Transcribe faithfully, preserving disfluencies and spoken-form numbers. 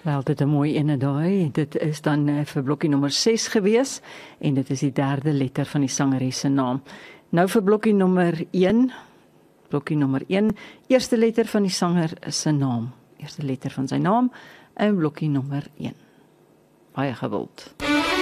Wel, dit 'n mooi ene daai. Dit is dan uh, vir blokkie nommer ses gewees en dit is die derde letter van die sangeres se naam. Nou vir blokkie nommer een. Blokkie nommer een, eerste letter van die sanger se naam. Eerste letter van sy naam in blokkie nommer een. Baie gewild.